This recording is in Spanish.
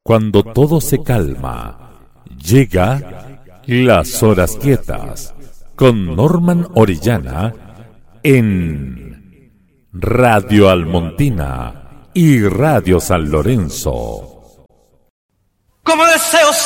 Cuando todo se calma, llega Las Horas Quietas con Norman Orellana en Radio Almontina y Radio San Lorenzo. Como deseo